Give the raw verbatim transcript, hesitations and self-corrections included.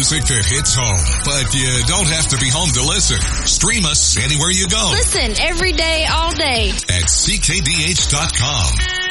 music that hits home, but you don't have to be home to listen. Stream us anywhere you go. Listen every day, all day at C K D H dot com.